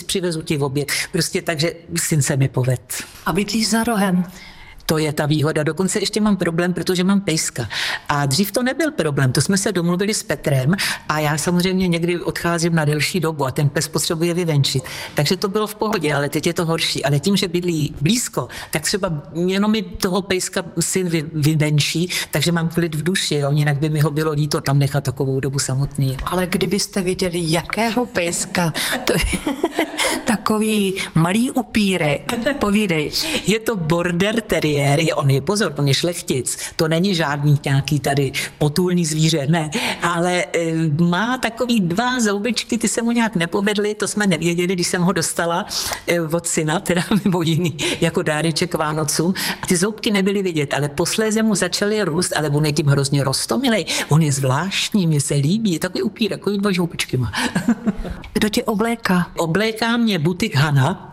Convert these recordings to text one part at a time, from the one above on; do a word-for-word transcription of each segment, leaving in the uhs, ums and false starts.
přivezu ti v oběd. Prostě takže syn se mi povedl. A bydlíš za rohem? To je ta výhoda. Dokonce ještě mám problém, protože mám pejska. A dřív to nebyl problém. To jsme se domluvili s Petrem a já samozřejmě někdy odcházím na delší dobu a ten pes potřebuje vyvenčit. Takže to bylo v pohodě, ale teď je to horší. Ale tím, že bydlí blízko, tak třeba jenom mi toho pejska syn vy, vyvenčí, takže mám klid v duši. Jo? Jinak by mi ho bylo líto tam nechat takovou dobu samotný. Ale kdybyste viděli, jakého pejska, to je takový malý upírek. Povídej. Je to border terrier. On je, pozor, on je šlechtic, to není žádný nějaký tady potulný zvíře, ne, ale e, má takový dva zoubečky, ty se mu nějak nepovedly, to jsme nevěděli, když jsem ho dostala e, od syna, teda mimo jiný, jako dáreček Vánocům. A ty zoubky nebyly vidět, ale posléze mu začaly růst, ale on je tím hrozně roztomilej, on je zvláštní, mně se líbí, je takový upír, takový dva zoubečky má. Kdo tě obléká? Obléká mě butik Hana,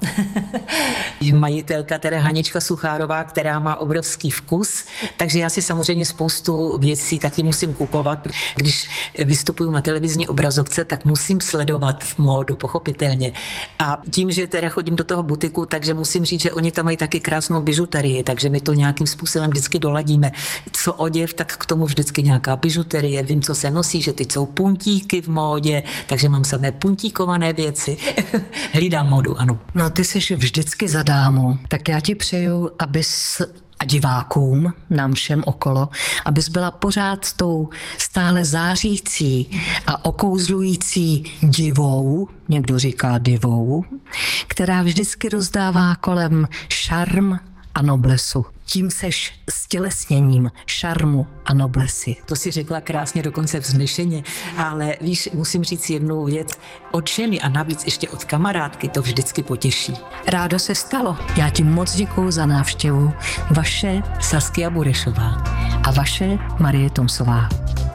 majitelka, teda Hanička Suchárová, která má obrovský vkus, takže já si samozřejmě spoustu věcí taky musím kupovat. Když vystupuju na televizní obrazovce, tak musím sledovat v módu, pochopitelně. A tím, že teda chodím do toho butiku, takže musím říct, že oni tam mají taky krásnou bižuterii, takže my to nějakým způsobem vždycky doladíme. Co oděv, tak k tomu vždycky nějaká bižuterie, vím, co se nosí, že teď jsou puntíky v módě, takže mám samé puntíkované věci. Hlídám módu, ano. No ty jsi vždycky za dámu, tak já ti přeju, abys a divákům, nám všem okolo, abys byla pořád tou stále zářící a okouzlující divou, někdo říká divou, která vždycky rozdává kolem šarm a noblesu. Tím seš stělesněním šarmu a noblesy. To si řekla krásně, dokonce vznešeně, ale víš, musím říct jednu věc. Od ženy a navíc ještě od kamarádky to vždycky potěší. Rádo se stalo. Já ti moc děkuju za návštěvu. Vaše Saskia Burešová a vaše Marie Tomsová.